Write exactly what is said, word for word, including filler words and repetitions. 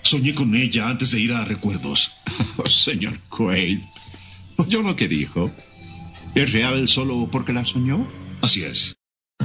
Soñé con ella antes de ir a Recuerdos. Oh, señor Quaid, ¿oyó lo que dijo? ¿Es real solo porque la soñó? Así es.